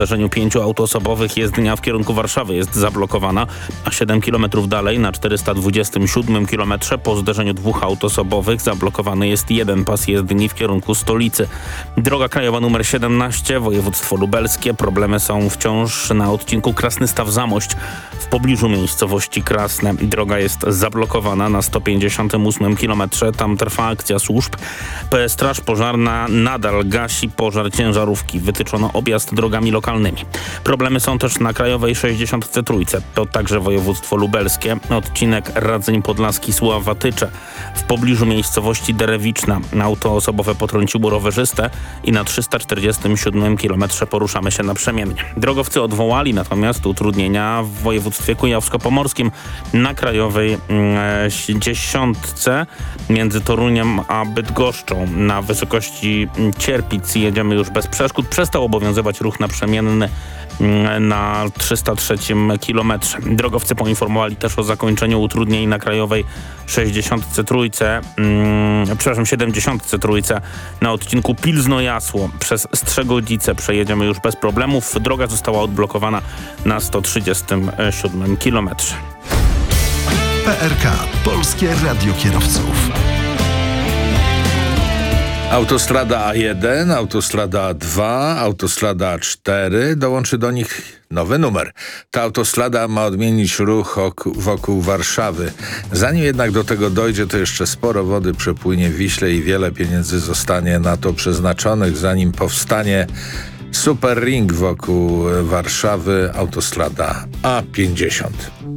zdarzeniu 5 aut osobowych jezdnia w kierunku Warszawy jest zablokowana, a 7 km dalej na 427 km po zdarzeniu 2 aut osobowych zablokowany jest jeden pas jezdni w kierunku stolicy. Droga krajowa nr 17, województwo lubelskie. Problemy są wciąż na odcinku Krasny Staw-Zamość w pobliżu miejscowości Krasne. Droga jest zablokowana na 158 km. Tam trwa akcja służb. Straż Pożarna nadal gasi pożar ciężarówki. Wytyczono objazd drogami lokalnymi. Problemy są też na krajowej 63. To także województwo lubelskie. Odcinek Radzeń Podlaski Sława-Tycze. W pobliżu miejscowości Derewiczna auto osobowe potrąciło rowerzystę i na 347 km poruszamy się naprzemiennie. Drogowcy odwołali natomiast utrudnienia w województwie kujawsko-pomorskim na krajowej 10 między Toruniem a Bydgoszczą. Na wysokości Cierpic jedziemy już bez przeszkód. Przestał obowiązywać ruch naprzemienny na 303 km. Drogowcy poinformowali też o zakończeniu utrudnień na krajowej 73 na odcinku Pilzno-Jasło. Przez Strzegodzice przejedziemy już bez problemów. Droga została odblokowana na 137 km. PRK. Polskie Radio Kierowców. Autostrada A1, autostrada A2, autostrada A4, dołączy do nich nowy numer. Ta autostrada ma odmienić ruch wokół Warszawy. Zanim jednak do tego dojdzie, to jeszcze sporo wody przepłynie w Wiśle i wiele pieniędzy zostanie na to przeznaczonych, zanim powstanie super ring wokół Warszawy, autostrada A50.